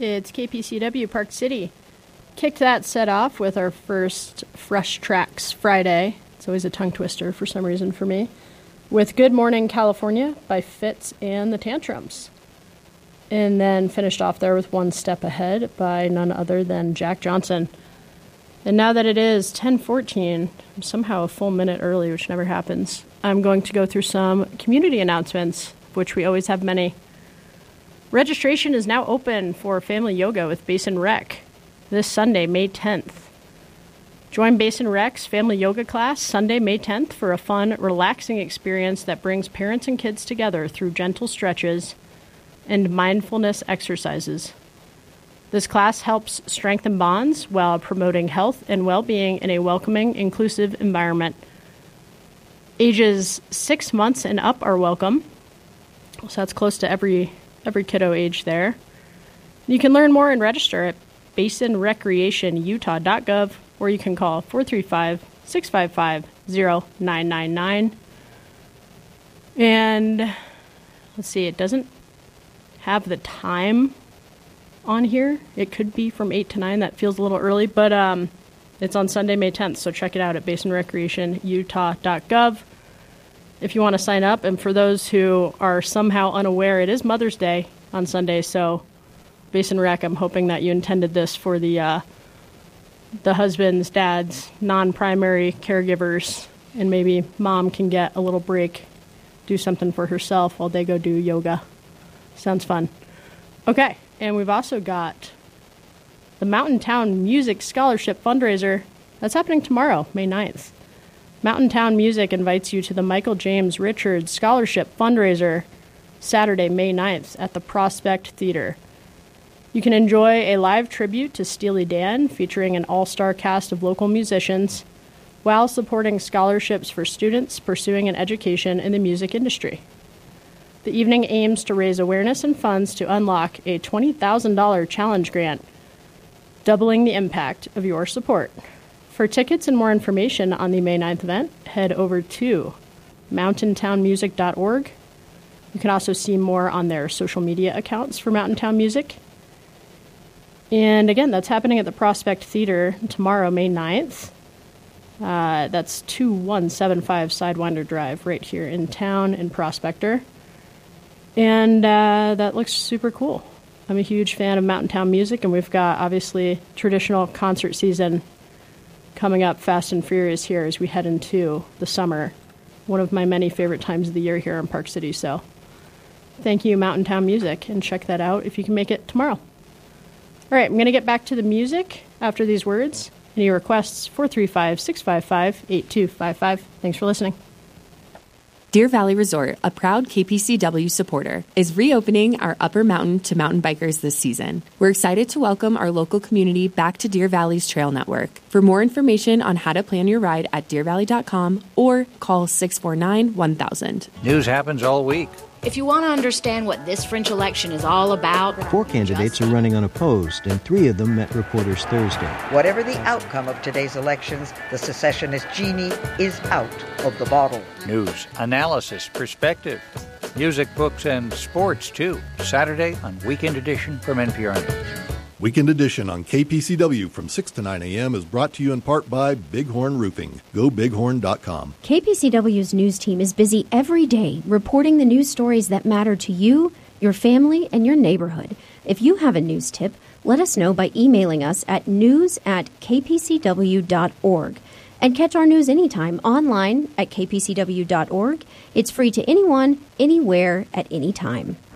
It's KPCW Park City. Kicked that set off with our first Fresh Tracks Friday. It's always a tongue twister for some reason for me. With Good Morning California by Fitz and the Tantrums. And then finished off there with One Step Ahead by none other than Jack Johnson. And now that it is 10:14, I'm somehow a full minute early, which never happens, I'm going to go through some community announcements, of which we always have many. Registration is now open for Family Yoga with Basin Rec this Sunday, May 10th. Join Basin Rec's Family Yoga class Sunday, May 10th for a fun, relaxing experience that brings parents and kids together through gentle stretches and mindfulness exercises. This class helps strengthen bonds while promoting health and well-being in a welcoming, inclusive environment. Ages 6 months and up are welcome, so that's close to every kiddo age there. You can learn more and register at basinrecreationutah.gov, or you can call 435-655-0999. And let's see, it doesn't have the time on here. It could be from 8 to 9. That feels a little early, but it's on Sunday, May 10th, so check it out at basinrecreationutah.gov if you want to sign up. And for those who are somehow unaware, it is Mother's Day on Sunday, so Basin Rec, I'm hoping that you intended this for the husbands, dads, non-primary caregivers, and maybe mom can get a little break, do something for herself while they go do yoga. Sounds fun. Okay, and we've also got the Mountain Town Music Scholarship Fundraiser. That's happening tomorrow, May 9th. Mountain Town Music invites you to the Michael James Richards Scholarship Fundraiser Saturday, May 9th at the Prospect Theater. You can enjoy a live tribute to Steely Dan featuring an all-star cast of local musicians while supporting scholarships for students pursuing an education in the music industry. The evening aims to raise awareness and funds to unlock a $20,000 challenge grant, doubling the impact of your support. For tickets and more information on the May 9th event, head over to mountaintownmusic.org. You can also see more on their social media accounts for Mountain Town Music. And again, that's happening at the Prospect Theater tomorrow, May 9th. That's 2175 Sidewinder Drive right here in town in Prospector. And that looks super cool. I'm a huge fan of Mountain Town Music, and we've got, obviously, traditional concert season coming up fast and furious here as we head into the summer. One of my many favorite times of the year here in Park City. So thank you, Mountain Town Music, and check that out if you can make it tomorrow. All right, I'm going to get back to the music after these words. Any requests, 435-655-8255. Thanks for listening. Deer Valley Resort, a proud KPCW supporter, is reopening our Upper Mountain to mountain bikers this season. We're excited to welcome our local community back to Deer Valley's trail network. For more information on how to plan your ride at deervalley.com or call 649-1000. News happens all week. If you want to understand what this French election is all about... 4 candidates are running unopposed, and 3 of them met reporters Thursday. Whatever the outcome of today's elections, the secessionist genie is out of the bottle. News, analysis, perspective, music, books, and sports, too. Saturday on Weekend Edition from NPR News. Weekend Edition on KPCW from 6 to 9 a.m. is brought to you in part by Bighorn Roofing. Go bighorn.com. KPCW's news team is busy every day reporting the news stories that matter to you, your family, and your neighborhood. If you have a news tip, let us know by emailing us at news@kpcw.org. And catch our news anytime online at kpcw.org. It's free to anyone, anywhere, at any time.